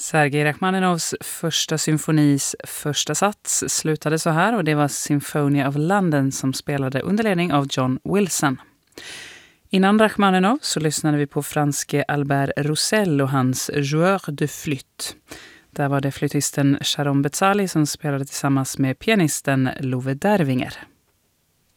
Sergej Rachmaninovs första symfonis första sats slutade så här, och det var Symphony of London som spelade under ledning av John Wilson. Innan Rachmaninov så lyssnade vi på franske Albert Roussel och hans Joueur de flûte. Där var det flytisten Sharon Betzali som spelade tillsammans med pianisten Love Dervinger.